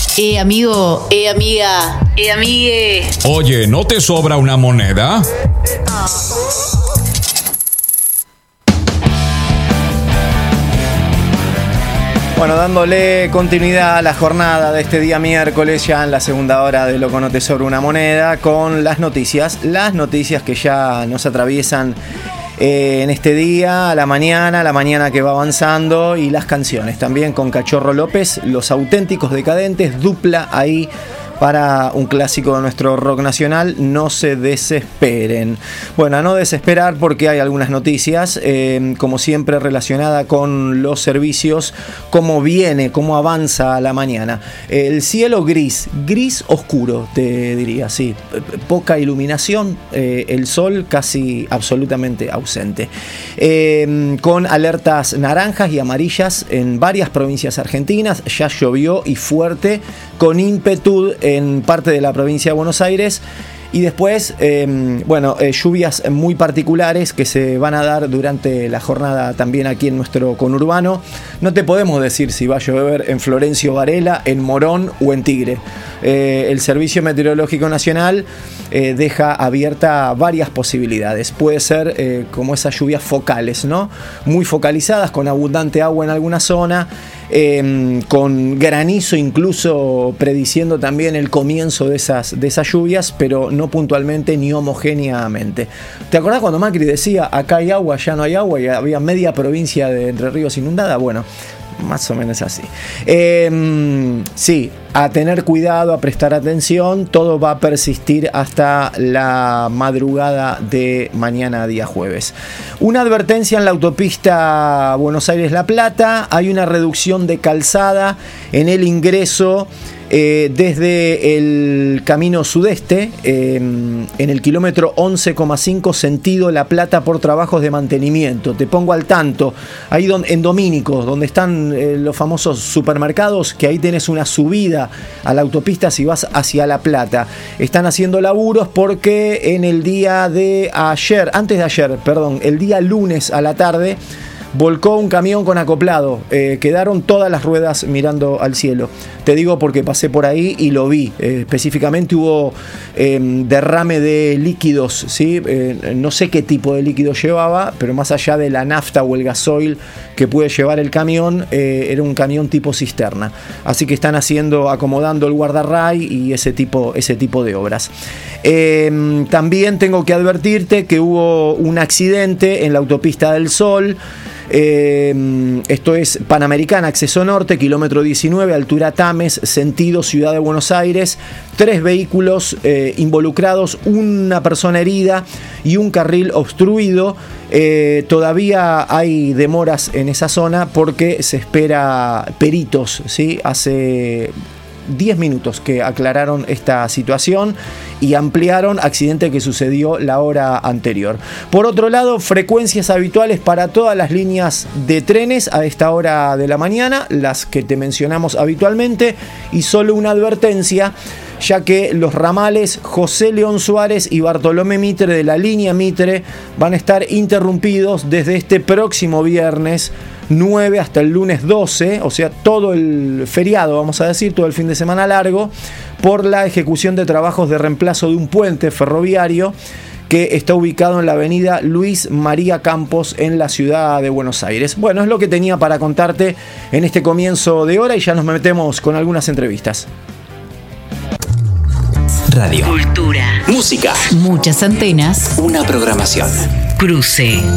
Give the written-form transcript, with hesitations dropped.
Amigo, amiga, amigue. Oye, ¿no te sobra una moneda? Bueno, dándole continuidad a la jornada de este día miércoles, ya en la segunda hora de Loco No Te Sobra Una Moneda, con las noticias que ya nos atraviesan en este día, la mañana que va avanzando, y las canciones también con Cachorro López, Los Auténticos Decadentes, dupla ahí para un clásico de nuestro rock nacional. No se desesperen. Bueno, a no desesperar porque hay algunas noticias, como siempre, relacionada con los servicios, cómo avanza la mañana. El cielo gris oscuro, te diría, sí. Poca iluminación, el sol casi absolutamente ausente. Con alertas naranjas y amarillas en varias provincias argentinas. Ya llovió y fuerte, con ímpetu en parte de la provincia de Buenos Aires. Y después, lluvias muy particulares que se van a dar durante la jornada también aquí en nuestro conurbano. No te podemos decir si va a llover en Florencio Varela, en Morón o en Tigre. El Servicio Meteorológico Nacional deja abierta varias posibilidades. Puede ser como esas lluvias focales, ¿no? Muy focalizadas, con abundante agua en alguna zona, con granizo incluso, prediciendo también el comienzo de esas lluvias, pero no puntualmente ni homogéneamente. ¿Te acordás cuando Macri decía acá hay agua, allá no hay agua, y había media provincia de Entre Ríos inundada? Bueno, más o menos así. Sí, a tener cuidado, a prestar atención. Todo va a persistir hasta la madrugada de mañana, día jueves. Una advertencia en la autopista Buenos Aires-La Plata. Hay una reducción de calzada en el ingreso desde el camino sudeste, en el kilómetro 11,5 sentido La Plata, por trabajos de mantenimiento. Te pongo al tanto, ahí en Domínicos, donde están los famosos supermercados, que ahí tenés una subida a la autopista si vas hacia La Plata. Están haciendo laburos porque en el día de ayer, el día lunes a la tarde, volcó un camión con acoplado. Quedaron todas las ruedas mirando al cielo. Te digo porque pasé por ahí y lo vi. Específicamente hubo derrame de líquidos, ¿sí? No sé qué tipo de líquido llevaba, pero más allá de la nafta o el gasoil que puede llevar el camión, era un camión tipo cisterna. Así que están acomodando el guardarray y ese tipo de obras. También tengo que advertirte que hubo un accidente en la autopista del Sol. Esto es Panamericana, acceso norte, kilómetro 19, altura Tames, sentido Ciudad de Buenos Aires. 3 vehículos involucrados, una persona herida y un carril obstruido. Todavía hay demoras en esa zona porque se espera peritos, ¿sí? Hace 10 minutos que aclararon esta situación y ampliaron accidente que sucedió la hora anterior. Por otro lado, frecuencias habituales para todas las líneas de trenes a esta hora de la mañana, las que te mencionamos habitualmente, y solo una advertencia, ya que los ramales José León Suárez y Bartolomé Mitre de la línea Mitre van a estar interrumpidos desde este próximo viernes 9 hasta el lunes 12, o sea, todo el feriado, vamos a decir, todo el fin de semana largo, por la ejecución de trabajos de reemplazo de un puente ferroviario que está ubicado en la avenida Luis María Campos en la ciudad de Buenos Aires. Bueno, es lo que tenía para contarte en este comienzo de hora y ya nos metemos con algunas entrevistas. Radio. Cultura. Música. Muchas antenas. Una programación. Cruce.